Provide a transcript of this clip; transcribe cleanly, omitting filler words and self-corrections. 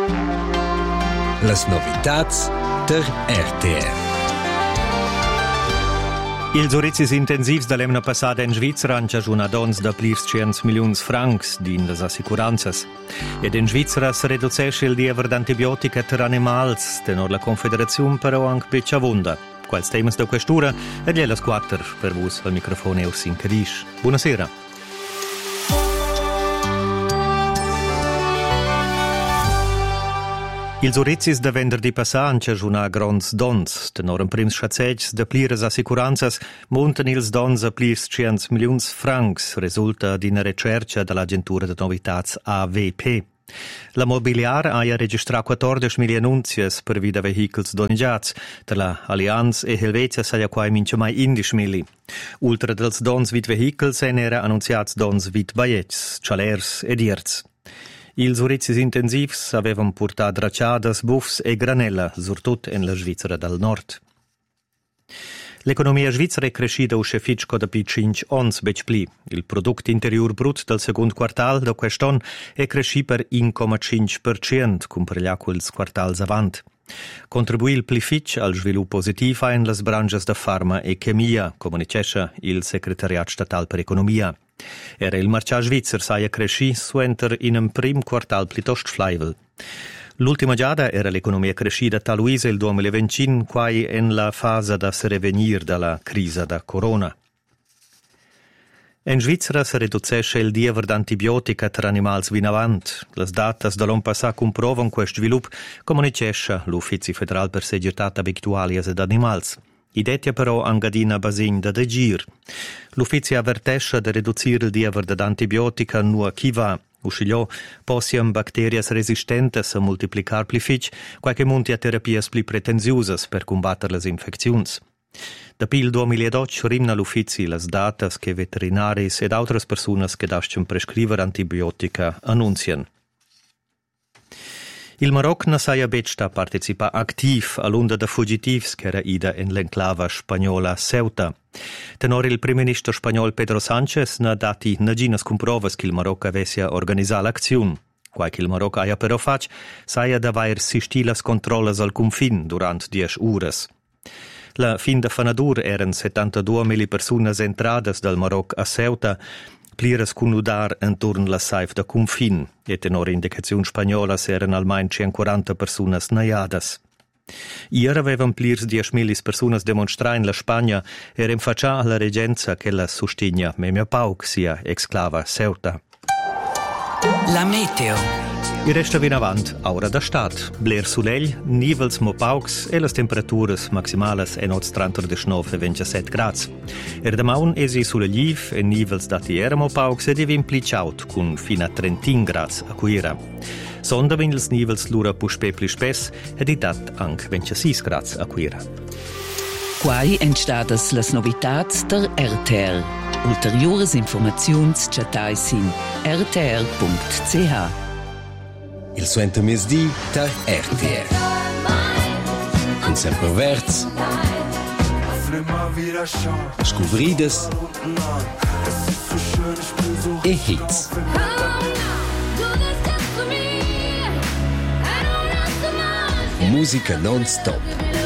Las novitats der RTR. Ils urizis intensivs da l'emna passada in Svizra han giagiunat ons da plirs 100 milions francs din las assicuranzas. Ed in Svizra si reducesce il diever d'antibiotica per animals, tenor la Confederazione però anche piccia vunda. Quals temas da questura ed gliela squatter per vos al microfono Eusin Cadisch. Buonasera. Ils urizis da venderdi passà han giagiunat gronds dons. Tenor in prims schatzeigs da pliras assicuranzas montan ils dons a plirs 100 milions francs, resulta d'ina recerca dall'agentura de novitats AVP. La mobiliar ha registrat 14.000 annunzias per vida vehicles donigiats, tra la Allianz e Helvetia saia quai mince mai 11.000. Ultra dels dons vid vehicles era annunziats dons vid baiets, chalers ed irts. Ils urizis intensivs avevan purtat raciadas, buffs e granella, surtut en la Svizzera dal nord. L'economia svizzera è crescida usce fitch da pi 5 ons bec pli. Il product interior brut del second quartal da quest'on è cresci per 1,5%, compargliaco ils quartals avant. Contribuil pli fitch al svilup positiv in las branches da farma e chemia, comunicesce il Secretariat Statal per Economia. Era il marcià svizzer saia cresci suenter in un prim quartal plitost fleivel. L'ultima giada era l'economia crescida taluisa il 2025, quai en la fase da se revenir dalla crisi da corona. In Svizzera si riducesce il diever d'antibiotica per animals vinavant. Las datas da l'on passà comprovan quest svilup, comunicesce l'Uffizi Federal per Segurtà Victualias ed Animals. Idetia però angadina basin da degir. L'Uffizi avvertesce de riducir il diever d'antibiotica nu a chi va. Uscigliò possiam bacterias resistentes a multiplicar pli fitch, qualche munti a terapias pli pretensiusas per combattere las infecziuns. Da pil 2012 rimna l'Uffizi las datas che veterinaris ed altres personas che dascen prescriver antibiotica annunzian. Il Maroc na saia becta participa activ all'onda da fugitivs che era ida en l'enclava spagnola Ceuta. Tenor il primo ministro spagnol Pedro Sánchez na dati naginas comprovas che il Maroc avessia organizar l'acziun. Quai che il Maroc aia però fac, saia da vair sistilas controllas al confin durant 10 uras. La fin da fanadur eran 72.000 personas entradas dal Maroc a Ceuta, pliras cunudar entorn la saif da confin, e tenor indicaziun spagnolas eran almain 140 personas naiadas. Ier avevan plirs 10.000 personas demonstrar in la Spagna e rinfaccià alla regenza che la sustigna memia pauc sia exclava Ceuta. La meteo. I resta vin avant, aura da stat. Bler sulegl, nivels mo paucs e las temperaturas maximales en 39 e 27 grads. Damaun esi sulegliv e nivels dati era mo paucs ed evin pli ciaut, cun fina 30 grads a cuira. Sonda vin ils nivels lura puspe pli spes ed idat anc 26 grads a cuira. Quai entstadas las novitats der RTR. Ulteriores informaziuns chatais in rtr.ch. Il suenter mesdi der RTR. Con sempre verts, scuvrides e hits. Musica non-stop.